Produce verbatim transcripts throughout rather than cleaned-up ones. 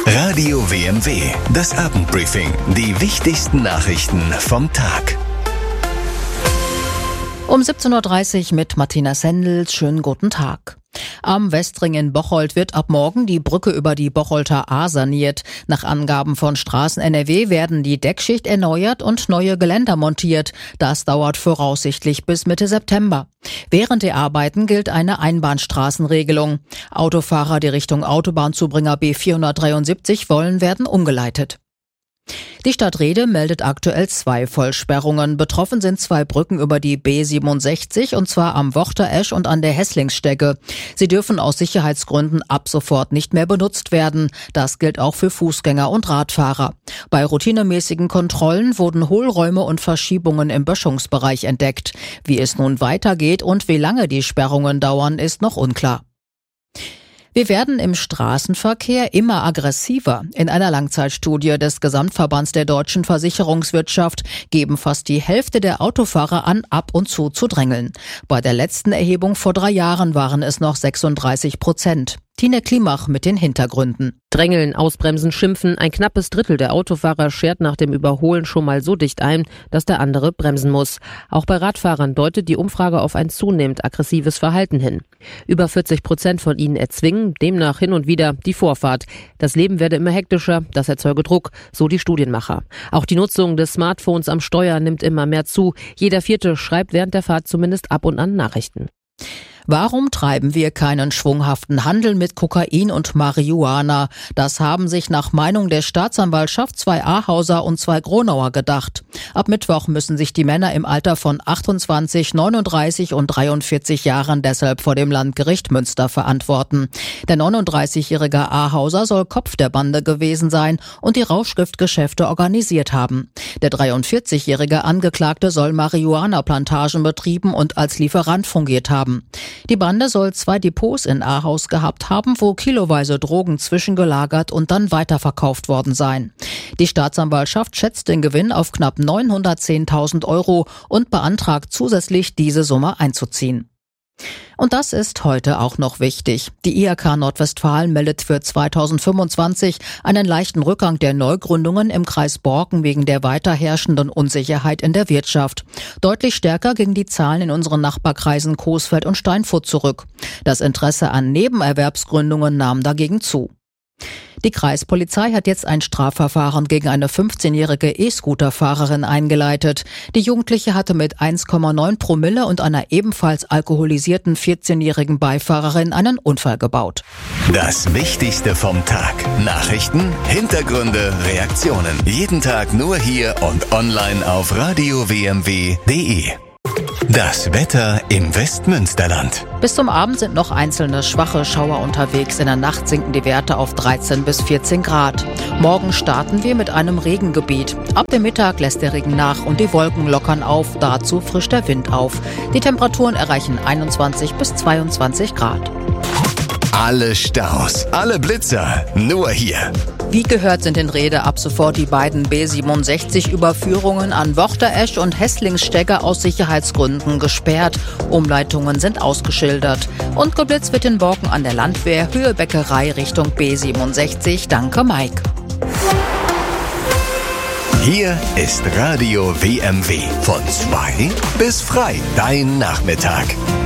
Radio W M W, das Abendbriefing. Die wichtigsten Nachrichten vom Tag. Um siebzehn Uhr dreißig mit Martina Sendels. Schönen guten Tag. Am Westring in Bocholt wird ab morgen die Brücke über die Bocholter Ahr saniert. Nach Angaben von Straßen N R W werden die Deckschicht erneuert und neue Geländer montiert. Das dauert voraussichtlich bis Mitte September. Während der Arbeiten gilt eine Einbahnstraßenregelung. Autofahrer, die Richtung Autobahnzubringer B vierhundertdreiundsiebzig wollen, werden umgeleitet. Die Stadt Rhede meldet aktuell zwei Vollsperrungen. Betroffen sind zwei Brücken über die B siebenundsechzig, und zwar am Worteresch und an der Hesslingsstecke. Sie dürfen aus Sicherheitsgründen ab sofort nicht mehr benutzt werden. Das gilt auch für Fußgänger und Radfahrer. Bei routinemäßigen Kontrollen wurden Hohlräume und Verschiebungen im Böschungsbereich entdeckt. Wie es nun weitergeht und wie lange die Sperrungen dauern, ist noch unklar. Wir werden im Straßenverkehr immer aggressiver. In einer Langzeitstudie des Gesamtverbands der deutschen Versicherungswirtschaft geben fast die Hälfte der Autofahrer an, ab und zu zu drängeln. Bei der letzten Erhebung vor drei Jahren waren es noch sechsunddreißig Prozent. Tine Klimach mit den Hintergründen. Drängeln, ausbremsen, schimpfen. Ein knappes Drittel der Autofahrer schert nach dem Überholen schon mal so dicht ein, dass der andere bremsen muss. Auch bei Radfahrern deutet die Umfrage auf ein zunehmend aggressives Verhalten hin. Über vierzig Prozent von ihnen erzwingen demnach hin und wieder die Vorfahrt. Das Leben werde immer hektischer, das erzeuge Druck, so die Studienmacher. Auch die Nutzung des Smartphones am Steuer nimmt immer mehr zu. Jeder Vierte schreibt während der Fahrt zumindest ab und an Nachrichten. Warum treiben wir keinen schwunghaften Handel mit Kokain und Marihuana? Das haben sich nach Meinung der Staatsanwaltschaft zwei Ahauser und zwei Gronauer gedacht. Ab Mittwoch müssen sich die Männer im Alter von achtundzwanzig, neununddreißig und dreiundvierzig Jahren deshalb vor dem Landgericht Münster verantworten. Der neununddreißigjährige Ahauser soll Kopf der Bande gewesen sein und die Rauschgiftgeschäfte organisiert haben. Der dreiundvierzigjährige Angeklagte soll Marihuana-Plantagen betrieben und als Lieferant fungiert haben. Die Bande soll zwei Depots in Ahaus gehabt haben, wo kiloweise Drogen zwischengelagert und dann weiterverkauft worden seien. Die Staatsanwaltschaft schätzt den Gewinn auf knapp neunhundertzehntausend Euro und beantragt zusätzlich, diese Summe einzuziehen. Und das ist heute auch noch wichtig. Die I H K Nordwestfalen meldet für zweitausendfünfundzwanzig einen leichten Rückgang der Neugründungen im Kreis Borken wegen der weiter herrschenden Unsicherheit in der Wirtschaft. Deutlich stärker gingen die Zahlen in unseren Nachbarkreisen Coesfeld und Steinfurt zurück. Das Interesse an Nebenerwerbsgründungen nahm dagegen zu. Die Kreispolizei hat jetzt ein Strafverfahren gegen eine fünfzehnjährige E-Scooter-Fahrerin eingeleitet. Die Jugendliche hatte mit eins Komma neun Promille und einer ebenfalls alkoholisierten vierzehnjährigen Beifahrerin einen Unfall gebaut. Das Wichtigste vom Tag. Nachrichten, Hintergründe, Reaktionen. Jeden Tag nur hier und online auf radio w m w punkt d e. Das Wetter im Westmünsterland. Bis zum Abend sind noch einzelne schwache Schauer unterwegs. In der Nacht sinken die Werte auf dreizehn bis vierzehn Grad. Morgen starten wir mit einem Regengebiet. Ab dem Mittag lässt der Regen nach und die Wolken lockern auf. Dazu frischt der Wind auf. Die Temperaturen erreichen einundzwanzig bis zweiundzwanzig Grad. Alle Staus, alle Blitzer, nur hier. Wie gehört sind in Rhede ab sofort die beiden B siebenundsechzig Überführungen an Worteresch und Hesslingsstecke aus Sicherheitsgründen gesperrt. Umleitungen sind ausgeschildert. Und geblitzt wird in Borken an der Landwehr, Höhe Bäckerei Richtung B siebenundsechzig. Danke, Mike. Hier ist Radio W M W. Von zwei bis frei. Dein Nachmittag.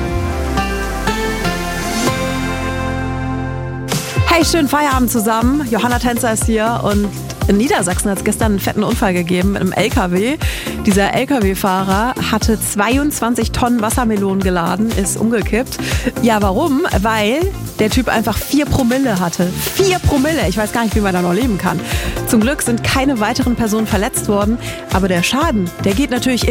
Hey, schönen Feierabend zusammen. Johanna Tänzer ist hier und in Niedersachsen hat es gestern einen fetten Unfall gegeben mit einem L K W. Dieser L K W-Fahrer hatte zweiundzwanzig Tonnen Wassermelonen geladen, ist umgekippt. Ja, warum? Weil der Typ einfach vier Promille hatte. Vier Promille! Ich weiß gar nicht, wie man da noch leben kann. Zum Glück sind keine weiteren Personen verletzt worden, aber der Schaden, der geht natürlich